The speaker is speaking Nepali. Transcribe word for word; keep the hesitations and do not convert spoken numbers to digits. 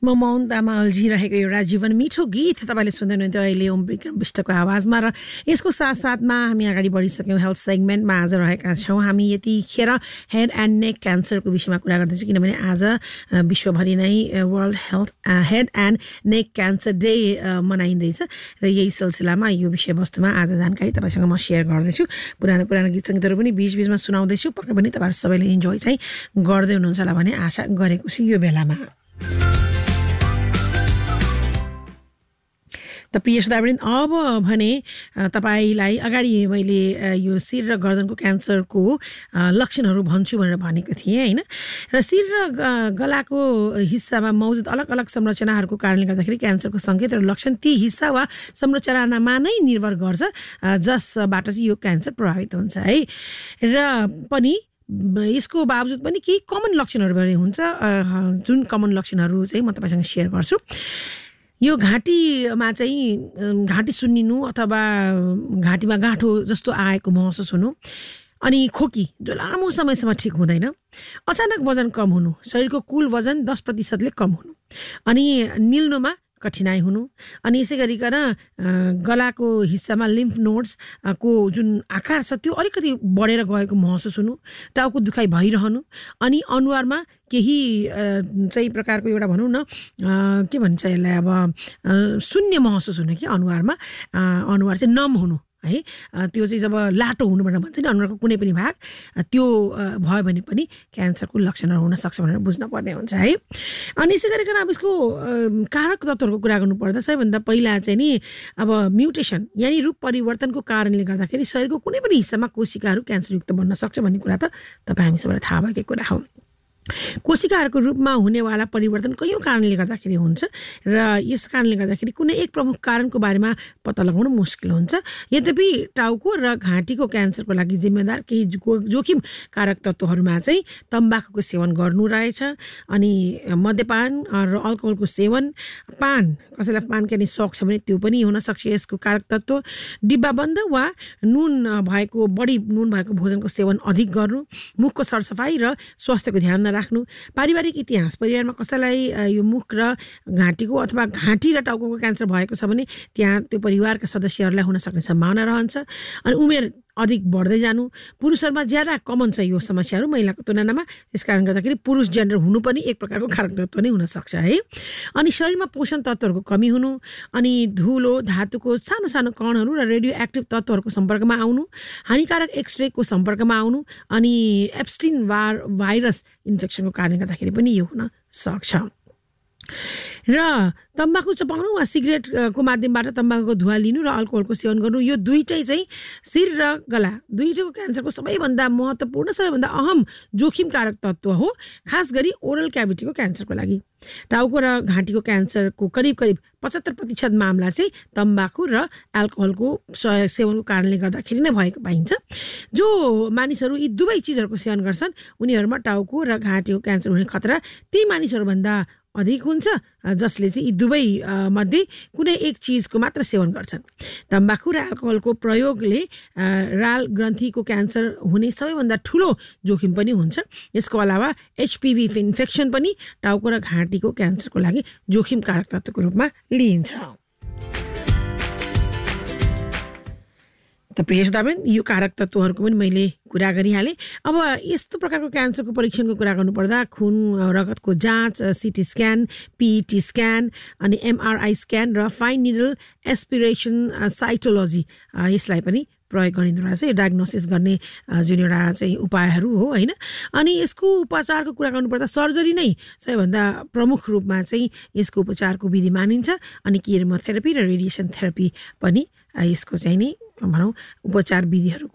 म मौनतामा अल्झिरहेको एउटा जीवन मिठो गीत तपाईँले सुन्दै हुनुहुन्थ्यो अहिले ओम विक्रम विष्टको आवाजमा। र यसको साथसाथमा हामी अगाडि बढिसक्यौँ हेल्थ सेगमेन्टमा। आज रहेका छौँ हामी यतिखेर हेड एन्ड नेक क्यान्सरको विषयमा कुरा गर्दैछौँ, किनभने आज विश्वभरि नै world health head and neck cancer day मनाइँदैछ र यही सिलसिलामा यो विषयवस्तुमा आज जानकारी तपाईँसँग म सेयर गर्दैछु। पुरानो पुरानो गीत सङ्गीतहरू पनि बिच बिचमा सुनाउँदैछु। पक्कै पनि तपाईँहरू सबैले इन्जोय चाहिँ गर्दै हुनुहुन्छ होला भन्ने आशा गरेको छु यो बेलामा। त प्रिय श्रोतावृन्द, अब भने तपाईँलाई अगाडि मैले यो शिर र गर्दनको क्यान्सरको लक्षणहरू भन्छु भनेर भनेको थिएँ होइन। र शिर र गलाको हिस्सामा मौजुद अलग अलग संरचनाहरूको कारणले गर्दाखेरि क्यान्सरको सङ्केत र लक्षण ती हिस्सा वा संरचनामा नै निर्भर गर्छ जसबाट चाहिँ यो क्यान्सर प्रभावित हुन्छ है। र पनि यसको बावजुद पनि केही कमन लक्षणहरू पनि हुन्छ, जुन कमन लक्षणहरू चाहिँ म तपाईँसँग सेयर गर्छु। यो घाँटीमा चाहिँ घाँटी सुन्निनु अथवा घाँटीमा गाँठो जस्तो आएको महसुस हुनु, अनि खोकी जो लामो समयसम्म ठिक हुँदैन, अचानक वजन कम हुनु, शरीरको कुल वजन दस प्रतिशतले कम हुनु, अनि निल्नुमा कठिनाइ हुनु, अनि यसै गरिकन गलाको हिस्सामा लिम्फ नोड्स को जुन आकार छ त्यो अलिकति बढेर गएको महसुस हुनु, टाउको दुखाइ भइरहनु, अनि अनुहारमा केही चाहिँ प्रकारको एउटा भनौँ न के भन्छ यसलाई अब शून्य महसुस हुनु कि अनुहारमा अनुहार चाहिँ नम हुनु है। त्यो चाहिँ जब लाटो हुनु भनेर भन्छ नि अनुहारको कुनै पनि भाग, त्यो भयो भने पनि क्यान्सरको लक्षणहरू हुनसक्छ भनेर बुझ्नुपर्ने हुन्छ है। अनि यसै गरिकन अब यसको कारक तत्त्वहरूको कुरा गर्नुपर्दा सबैभन्दा पहिला चाहिँ नि अब म्युटेसन यानि रूप परिवर्तनको कारणले गर्दाखेरि शरीरको कुनै पनि हिस्सामा कोशिकाहरू क्यान्सरयुक्त बन्न सक्छ भन्ने कुरा त तपाईँ हामी सबैलाई थाहा भएकै कुरा हो। कोशिकाहरूको रूपमा हुनेवाला परिवर्तन कैयौँ कारणले गर्दाखेरि हुन्छ र यस कारणले गर्दाखेरि कुनै एक प्रमुख कारणको बारेमा पत्ता लगाउनु मुस्किल हुन्छ। यद्यपि टाउको र घाँटीको क्यान्सरको लागि जिम्मेदार केही जोखिम कारक तत्त्वहरूमा चाहिँ तम्बाकुको सेवन गर्नु रहेछ, अनि मद्यपान र अल्कोहलको सेवन, पान कसैलाई पान खाने सोख छ भने त्यो पनि हुनसक्छ यसको कारक तत्त्व, डिब्बाबन्द वा नुन भएको बढी नुन भएको भोजनको सेवन अधिक गर्नु, मुखको सरसफाइ र स्वास्थ्यको ध्यान राख्नु, पारिवारिक इतिहास परिवारमा कसैलाई यो मुख र घाँटीको अथवा घाँटी र टाउकोको क्यान्सर भएको छ भने त्यहाँ त्यो परिवारका सदस्यहरूलाई हुन सक्ने सम्भावना रहन्छ, अनि उमेर अधिक बढ्दै जानु, पुरुषहरूमा ज्यादा कमन छ यो समस्याहरू महिलाको तुलनामा, त्यस कारण गर्दाखेरि पुरुष जेन्डर हुनु पनि एक प्रकारको कारक तत्त्व नै हुनसक्छ है। अनि शरीरमा पोषण तत्त्वहरूको कमी हुनु, अनि धुलो धातुको सानो सानो कणहरू र रेडियो एक्टिभ तत्त्वहरूको सम्पर्कमा आउनु, हानिकारक एक्सरेको सम्पर्कमा आउनु, अनि एप्स्टिन वार भाइरस इन्फेक्सनको कारणले गर्दाखेरि पनि यो हुन सक्छ। र तम्बाकु चपाउनु वा सिगरेटको माध्यमबाट तम्बाकुको धुवा लिनु र अल्कोहलको सेवन गर्नु, यो दुईटै चाहिँ शिर र गला दुईटैको क्यान्सरको सबैभन्दा महत्त्वपूर्ण सबैभन्दा अहम जोखिम कारक तत्त्व हो, खास गरी ओरल क्याभिटीको क्यान्सरको लागि। टाउको र घाँटीको क्यान्सरको करिब करिब पचहत्तर प्रतिशत मामला चाहिँ तम्बाकु र अल्कोहलको सेवनको कारणले गर्दाखेरि नै भएको पाइन्छ। जो मानिसहरू यी दुवै चिजहरूको सेवन गर्छन् उनीहरूमा टाउको र घाँटीको क्यान्सर हुने खतरा ती मानिसहरूभन्दा अधिक हुन्छ जसले चाहिँ यी दुवै मध्ये कुनै एक चिजको मात्र सेवन गर्छन्। तम्बाकु र अल्कोहलको प्रयोगले राल ग्रन्थीको क्यान्सर हुने सबैभन्दा ठुलो जोखिम पनि हुन्छ। यसको अलावा एचपिभी इन्फेक्सन पनि टाउको र घाँटीको क्यान्सरको लागि जोखिम कारक तत्त्वको रूपमा लिइन्छ। त प्रिय श्रोतावृन्द, यो कारक तत्त्वहरूको पनि मैले कुरा गरिहालेँ। अब यस्तो प्रकारको क्यान्सरको परीक्षणको कुरा गर्नुपर्दा खुन रगतको जाँच, सिटी स्क्यान, पिइटी स्क्यान, अनि एमआरआई स्क्यान र फाइन निडल एस्पिरेसन साइटोलोजी यसलाई पनि प्रयोग गरिँदो रहेछ। यो डायग्नोसिस गर्ने जुन एउटा चाहिँ उपायहरू हो होइन। अनि यसको उपचारको कुरा गर्नुपर्दा सर्जरी नै सबैभन्दा प्रमुख रूपमा चाहिँ यसको उपचारको विधि मानिन्छ, अनि केमोथेरापी र रेडिएसन थेरापी पनि यसको चाहिँ नि भनौँ उपचार विधिहरू